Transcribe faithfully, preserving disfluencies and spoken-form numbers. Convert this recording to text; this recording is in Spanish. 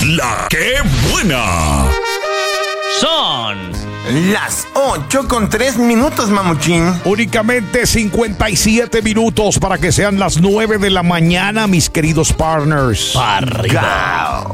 La que buena. Son las ocho con tres minutos, mamuchín. Únicamente cincuenta y siete minutos para que sean las nueve de la mañana, mis queridos partners. para arriba. Gao.